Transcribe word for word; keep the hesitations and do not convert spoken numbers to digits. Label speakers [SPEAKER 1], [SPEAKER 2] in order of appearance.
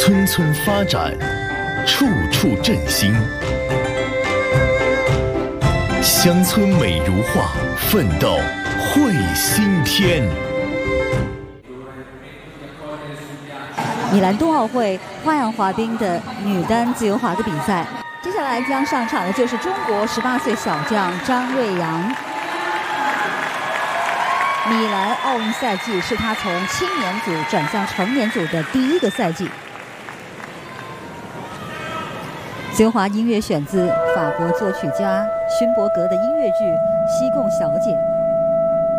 [SPEAKER 1] 村村发展，处处振兴。乡村美如画，奋斗绘新天。
[SPEAKER 2] 米兰冬奥会花样滑冰的女单自由滑的比赛，接下来将上场的就是中国十八岁小将张瑞阳。米兰奥运赛季是他从青年组转向成年组的第一个赛季。自由滑音乐选自法国作曲家勋伯格的音乐剧《西贡小姐》。